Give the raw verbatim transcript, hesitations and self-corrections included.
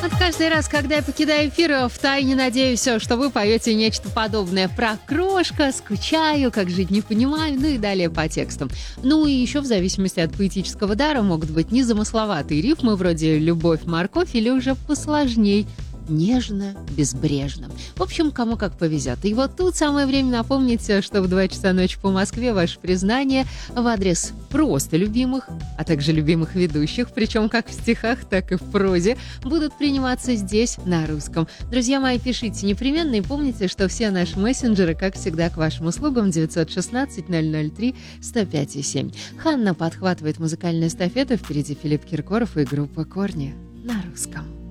Вот каждый раз, когда я покидаю эфир, втайне надеюсь, что вы поете нечто подобное про крошка, скучаю, как жить не понимаю, ну и далее по текстам. Ну и еще в зависимости от поэтического дара могут быть незамысловатые рифмы вроде «любовь, морковь» или уже посложней нежно, безбрежно. В общем, кому как повезет. И вот тут самое время напомнить, что в два часа ночи по Москве ваше признание в адрес просто любимых, а также любимых ведущих, причем как в стихах, так и в прозе, будут приниматься здесь, на русском. Друзья мои, пишите непременно и помните, что все наши мессенджеры, как всегда, к вашим услугам девятьсот шестнадцать ноль ноль три сто пять семь. Ханна подхватывает музыкальную эстафету, впереди Филипп Киркоров и группа «Корни» на русском.